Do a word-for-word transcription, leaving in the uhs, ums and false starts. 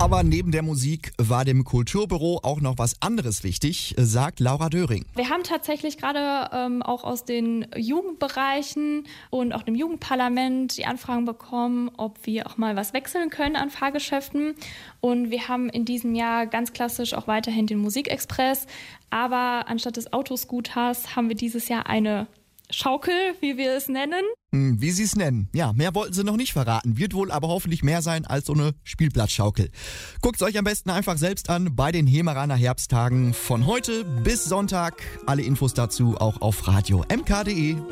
Aber neben der Musik war dem Kulturbüro auch noch was anderes wichtig, sagt Laura Döring. Wir haben tatsächlich gerade ähm, auch aus den Jugendbereichen und auch dem Jugendparlament die Anfragen bekommen, ob wir auch mal was wechseln können an Fahrgeschäften. Und wir haben in diesem Jahr ganz klassisch auch weiterhin den Musikexpress. Aber anstatt des Autoscooters haben wir dieses Jahr eine Schaukel, wie wir es nennen. Wie sie es nennen. Ja, mehr wollten sie noch nicht verraten. Wird wohl aber hoffentlich mehr sein als so eine Spielplatzschaukel. Guckt euch am besten einfach selbst an bei den Hemeraner Herbsttagen von heute bis Sonntag. Alle Infos dazu auch auf radio m k punkt d e.